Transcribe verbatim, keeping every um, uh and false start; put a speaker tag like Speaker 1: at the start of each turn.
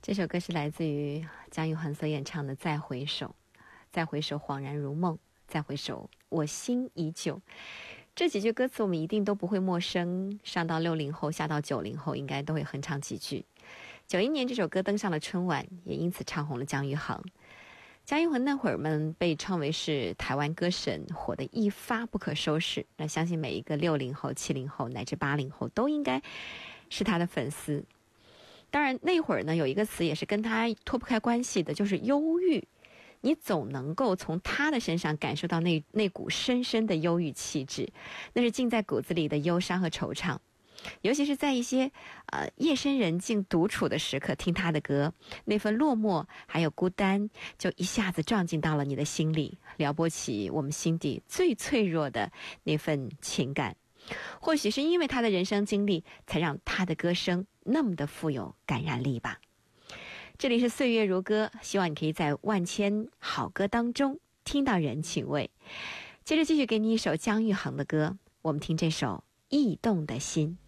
Speaker 1: 这首歌是来自于姜育恒所演唱的《再回首》，再回首恍然如梦，再回首我心已久。这几句歌词我们一定都不会陌生，上到六零后，下到九零后，应该都会哼唱几句。九一年这首歌登上了春晚，也因此唱红了姜育恒。姜育恒那会儿们被称为是台湾歌神，火得一发不可收拾。那相信每一个六零后、七零后乃至八零后都应该是他的粉丝。当然那会儿呢，有一个词也是跟他脱不开关系的，就是忧郁。你总能够从他的身上感受到那那股深深的忧郁气质，那是浸在骨子里的忧伤和惆怅。尤其是在一些呃夜深人静独处的时刻，听他的歌，那份落寞还有孤单就一下子撞进到了你的心里，撩拨起我们心底最脆弱的那份情感。或许是因为他的人生经历，才让他的歌声那么的富有感染力吧。这里是岁月如歌，希望你可以在万千好歌当中听到人情味。接着继续给你一首姜育恒的歌，我们听这首《驿动的心》。